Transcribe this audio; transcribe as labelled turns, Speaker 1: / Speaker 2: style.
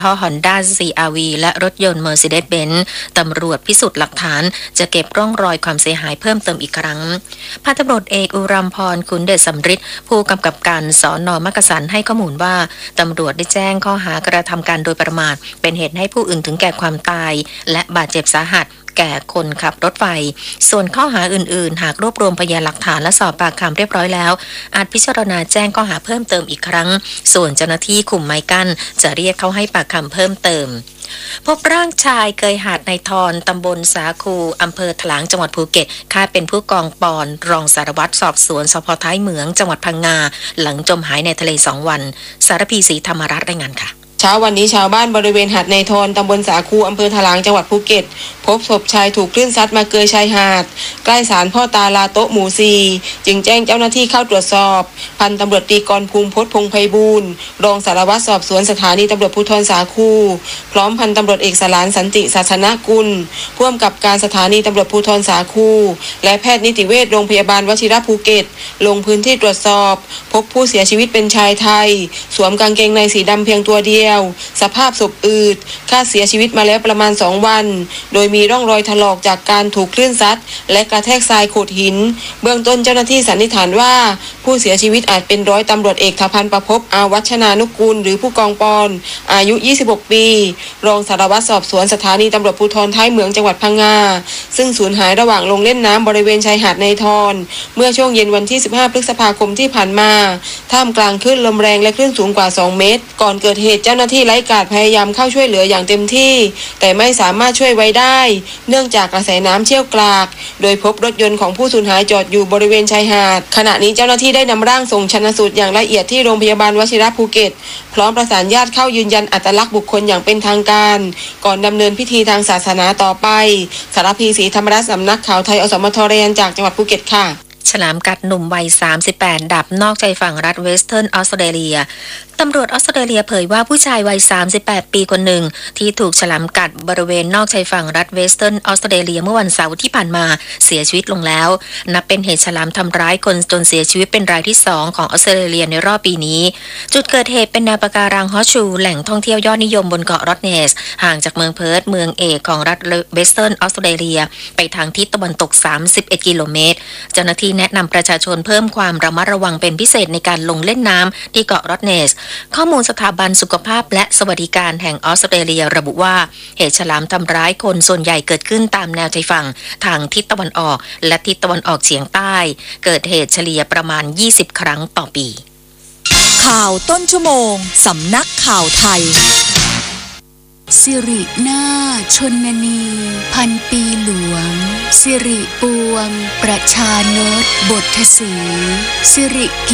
Speaker 1: Honda CR-V และรถยนต์ Mercedes-Benz ตำรวจพิสูจน์หลักฐานจะเก็บร่องรอยความเสียหายเพิ่มเติมอีกครั้งพันตำรวจเอกอุรัมพรขุนเดชสำริดผู้กำกับการสน.มักกะสันให้ข้อมูลว่าตำรวจได้แจ้งข้อหากระทำการโดยประมาทเป็นเหตุให้ผู้อื่นถึงแก่ความตายและบาดเจ็บสาหัสแก่คนขับรถไฟส่วนข้อหาอื่นๆหากรวบรวมพยานหลักฐานและสอบปากคำเรียบร้อยแล้วอาจพิจารณาแจ้งข้อหาเพิ่มเติมอีกครั้งส่วนเจ้าหน้าที่คุมไม้กั้นจะเรียกเขาให้ปากคำเพิ่มเติมพบร่างชายเกยหาดในทอนตำบลสาคูอำเภอถลางจังหวัดภูเก็ตคาดเป็นผู้กองปอนรองสารวัตรสอบสวนสพ.ท้ายเหมืองจังหวัดพังงาหลังจมหายในทะเล2 วันสารพีศรีธรรมรัตน์รายงานค่ะ
Speaker 2: เช้าวันนี้ชาวบ้านบริเวณหาดในทอนตำบลสาคูอำเภอถลางจังหวัดภูเก็ตพบศพชายถูกคลื่นซัดมาเกยชายหาดใกล้ศาลพ่อตาลาโต๊ะหมู่4จึงแจ้งเจ้าหน้าที่เข้าตรวจสอบพันตำรวจตรีกรภูมิพจน์พงษ์ไพบูลย์รองสารวัตรสอบสวนสถานีตำรวจภูธรสาคูพร้อมพันตำรวจเอกสลานสันติศาสนกุลผู้กำกับการสถานีตำรวจภูธรสาคูและแพทย์นิติเวชโรงพยาบาลวชิรภูเก็ตลงพื้นที่ตรวจสอบพบผู้เสียชีวิตเป็นชายไทยสวมกางเกงในสีดำเพียงตัวเดียวสภาพศพอืดคาดเสียชีวิตมาแล้วประมาณ2 วันโดยมีร่องรอยถลอกจากการถูกคลื่นซัดและกระแทกทรายโขดหินเบื้องต้นเจ้าหน้าที่สันนิษฐานว่าผู้เสียชีวิตอาจเป็นร้อยตำรวจเอกทพันธ์ประภพอาวัชนานุกูลหรือผู้กองปอนอายุ26 ปีรองสารวัตรสอบสวนสถานีตำรวจภูธรท้ายเหมืองจังหวัดพังงาซึ่งสูญหายระหว่างลงเล่นน้ำบริเวณชายหาดในทอนเมื่อช่วงเย็นวันที่15 พฤษภาคมที่ผ่านมาท่ามกลางคลื่นลมแรงและคลื่นสูงกว่า2 เมตรก่อนเกิดเหตุเจ้าหน้าที่ไร้กาดพยายามเข้าช่วยเหลืออย่างเต็มที่แต่ไม่สามารถช่วยไว้ได้เนื่องจากกระแสน้ำเชี่ยวกรากโดยพบรถยนต์ของผู้สูญหายจอดอยู่บริเวณชายหาดขณะนี้เจ้าหน้าที่ได้นำร่างส่งชันสูตรอย่างละเอียดที่โรงพยาบาลวชิรภูเก็ตพร้อมประสานญาติเข้ายืนยันอัตลักษณ์บุคคลอย่างเป็นทางการก่อนดำเนินพิธีทางศาสนาต่อไปสารพีศรีธรรมรัตน์สำนักข่าวไทยอสมทรายงานจากจังหวัดภูเก็ตค่ะ
Speaker 1: ฉลามกัดหนุ่มวัย38ดับนอกชายฝั่งรัฐเวสเทิร์นออสเตรเลียตำรวจออสเตรเลียเผยว่าผู้ชายวัย38 ปีคนหนึ่งที่ถูกฉลามกัดบริเวณนอกชายฝั่งรัฐเวสเทิร์นออสเตรเลียเมื่อวันเสาร์ที่ผ่านมาเสียชีวิตลงแล้วนับเป็นเหตุฉลามทำร้ายคนจนเสียชีวิตเป็นรายที่2ของออสเตรเลียในรอบปีนี้จุดเกิดเหตุเป็นแนวปะการังฮอชชูแหล่งท่องเที่ยวยอดนิยมบนเกาะรอดเนสห่างจากเมืองเพิร์ธเมืองเอกของรัฐเวสเทิร์นออสเตรเลียไปทางทิศตะวันตก31 กิโลเมตรเจ้าหน้าที่แนะนำประชาชนเพิ่มความระมัดระวังเป็นพิเศษในการลงเล่นน้ำที่เกาะรอดเนสข้อมูลสถาบันสุขภาพและสวัสดิการแห่งออสเตรเลียระบุว่าเหตุฉลามทำร้ายคนส่วนใหญ่เกิดขึ้นตามแนวชายฝั่งทางทิศตะวันออกและทิศตะวันออกเฉียงใต้เกิดเหตุเฉลี่ยประมาณ20 ครั้งต่อปี
Speaker 3: ข่าวต้นชั่วโมงสำนักข่าวไทยสิรินาถชนนีพันปีหลวงสิริปวงประชานตบทสีสิริ